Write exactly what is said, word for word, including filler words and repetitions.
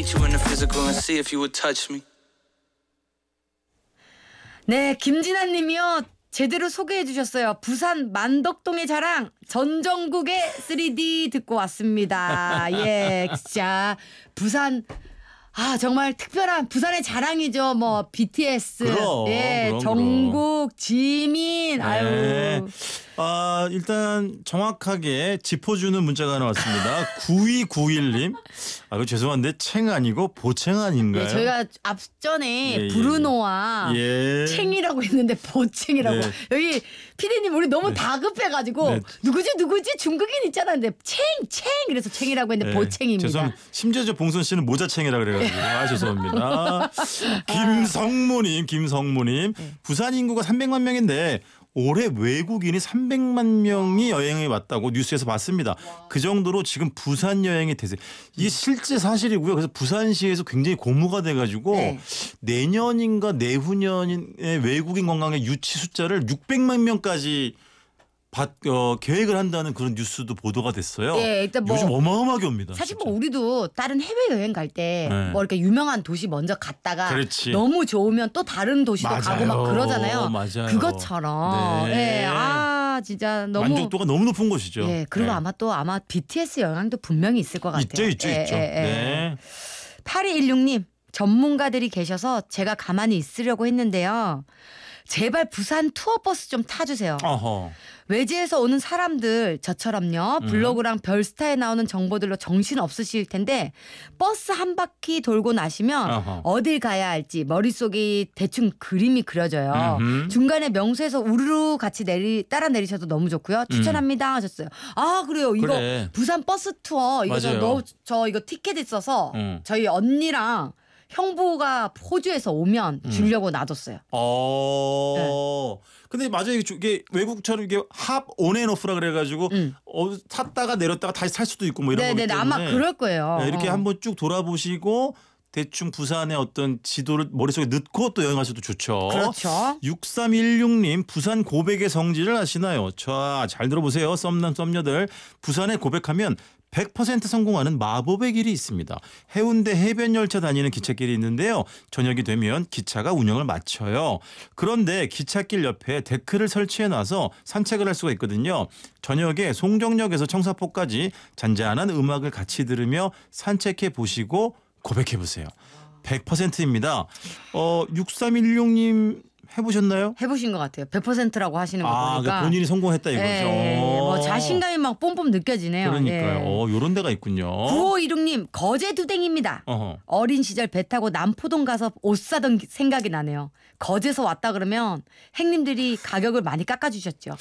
meet you in the physical and see if you would touch me. 네, 김진아님이요. 제대로 소개해 주셨어요. 부산 만덕동의 자랑 전정국의 쓰리디 듣고 왔습니다. 예, 진짜 부산 아 정말 특별한 부산의 자랑이죠. 뭐 비티에스, 그럼, 예, 그럼, 정국, 지민, 네. 아유. 아, 일단 정확하게 짚어주는 문자가 하나 왔습니다. 구이구일 님. 아, 그 죄송한데 챙 아니고 보챙 아닌가요? 네, 저희가 앞전에 예, 예, 브루노와 예. 챙이라고 했는데 보챙이라고. 네. 여기 피디님 우리 너무 다급해가지고 네. 누구지 누구지 중국인 있잖아. 근데 챙, 챙 그래서 챙이라고 했는데 네, 보챙입니다. 죄송합니다. 심지어 저 봉선 씨는 모자챙이라 그래가지고 아 죄송합니다. 김성무님, 김성무님. 네. 부산 인구가 삼백만 명인데 올해 외국인이 삼백만 명이 여행에 왔다고 뉴스에서 봤습니다. 그 정도로 지금 부산 여행이 대세. 이게 실제 사실이고요. 그래서 부산시에서 굉장히 고무가 돼가지고 네. 내년인가 내후년에 외국인 관광의 유치 숫자를 육백만 명까지 받, 어, 계획을 한다는 그런 뉴스도 보도가 됐어요. 네, 일단 뭐 요즘 어마어마하게 옵니다. 사실 진짜. 뭐 우리도 다른 해외 여행 갈 때 네. 뭐 이렇게 유명한 도시 먼저 갔다가 그렇지. 너무 좋으면 또 다른 도시도 맞아요. 가고 막 그러잖아요. 맞아요. 그것처럼. 네. 네. 아 진짜 너무 만족도가 너무 높은 곳이죠. 예, 그리고 네. 아마 또 아마 비티에스 영향도 분명히 있을 것 같아요. 있죠, 있죠, 예, 있죠. 예, 예. 네. 팔이일육 님 전문가들이 계셔서 제가 가만히 있으려고 했는데요. 제발 부산 투어버스 좀 타주세요. 어허. 외지에서 오는 사람들 저처럼요. 음. 블로그랑 별스타에 나오는 정보들로 정신 없으실 텐데 버스 한 바퀴 돌고 나시면 어허. 어딜 가야 할지 머릿속이 대충 그림이 그려져요. 음흠. 중간에 명소에서 우르르 같이 내리 따라 내리셔도 너무 좋고요. 추천합니다 하셨어요. 아 그래요. 이거 그래. 부산 버스 투어 이거 저, 맞아요. 너, 저 이거 티켓 있어서 음. 저희 언니랑 형부가 호주에서 오면 주려고 놔뒀어요. 어. 근데 맞아요. 이게, 이게 외국처럼 이게 합 온앤오프라 그래가지고 음. 어, 탔다가 내렸다가 다시 탈 수도 있고 뭐 이런 거기 네네 때문에 아마 그럴 거예요. 네, 이렇게 어. 한번 쭉 돌아보시고 대충 부산의 어떤 지도를 머릿속에 넣고 또 여행하셔도 좋죠. 그렇죠. 육삼일육 님 부산 고백의 성지를 아시나요? 자, 잘 들어보세요. 썸남 썸녀들. 부산에 고백하면 백 퍼센트 성공하는 마법의 길이 있습니다. 해운대 해변 열차 다니는 기찻길이 있는데요. 저녁이 되면 기차가 운영을 마쳐요. 그런데 기찻길 옆에 데크를 설치해 놔서 산책을 할 수가 있거든요. 저녁에 송정역에서 청사포까지 잔잔한 음악을 같이 들으며 산책해 보시고 고백해 보세요. 백 퍼센트입니다. 어, 육삼일육 님 해보셨나요? 해보신 것 같아요. 백 퍼센트라고 하시는 거 아, 보니까. 그러니까 본인이 성공했다 이거죠. 예, 뭐 자신감이 막 뽐뽐 느껴지네요. 그러니까요. 예. 어, 요런 데가 있군요. 구오이육 님 거제두댕입니다. 어허. 어린 시절 배 타고 남포동 가서 옷 사던 생각이 나네요. 거제서 왔다 그러면 행님들이 가격을 많이 깎아주셨죠.